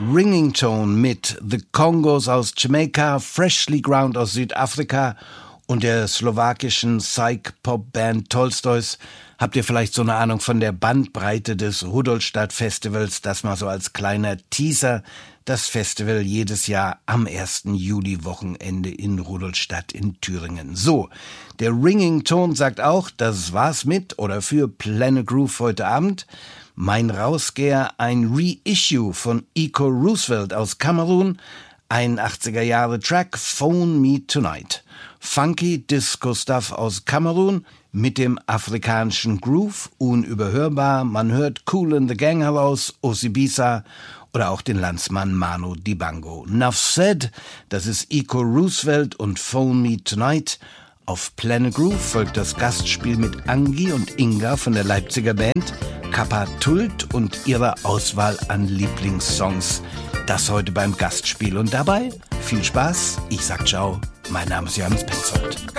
Ringing Tone mit The Congos aus Jamaika, Freshly Ground aus Südafrika und der slowakischen Psych-Pop-Band Tolstoys. Habt ihr vielleicht so eine Ahnung von der Bandbreite des Rudolstadt-Festivals? Das mal so als kleiner Teaser. Das Festival jedes Jahr am 1. Juli-Wochenende in Rudolstadt in Thüringen. So, der Ringing Tone sagt auch, das war's mit oder für Planet Groove heute Abend. Mein Rausgeher, ein Reissue von Iko Roosevelt aus Kamerun, ein 80er-Jahre-Track, Phone Me Tonight. Funky Disco-Stuff aus Kamerun mit dem afrikanischen Groove, unüberhörbar. Man hört Kool and the Gang heraus, Osibisa oder auch den Landsmann Manu Dibango. Nuff said, das ist Iko Roosevelt und Phone Me Tonight. Auf Planet Groove folgt das Gastspiel mit Angie und Inga von der Leipziger Band Kappa Tult und ihrer Auswahl an Lieblingssongs. Das heute beim Gastspiel und dabei viel Spaß. Ich sag ciao, mein Name ist Johannes Petzold.